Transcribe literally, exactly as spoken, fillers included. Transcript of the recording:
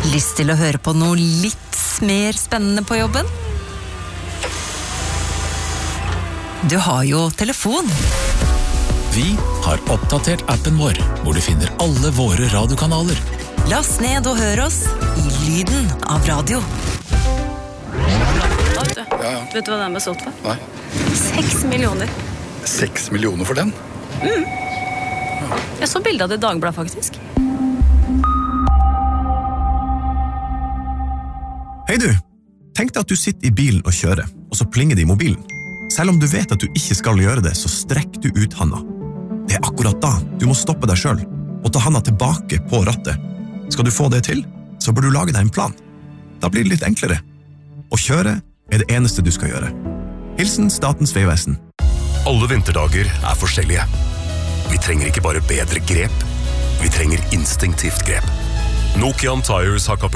Lyst til å høre på noe litt mer spennende på jobben? Du har jo telefon. Vi har oppdatert appen vår, hvor du finner alle våre radiokanaler. Last ned og hør oss i lyden av radio. Vet du, Ja, ja. vet du hva den ble solgt for? Nei. Seks millioner. Seks millioner for den? Jeg så bildet av det i Dagbladet, faktisk. Hei du, tenk deg at du sitter i bilen og kjører, og så plinger det i mobilen. Selv om du vet at du ikke skal gjøre det, så strekk du ut handa. Det er akkurat da du må stoppe deg selv, og ta handa tilbake på rattet. Skal du få det til, så bør du lage deg en plan. Da blir det litt enklere. Å kjøre er det eneste du skal gjøre. Hilsen Statens vegvesen. Alle vinterdager er forskjellige. Vi trenger ikke bare bedre grep, vi trenger instinktivt grep. Nokian Tires har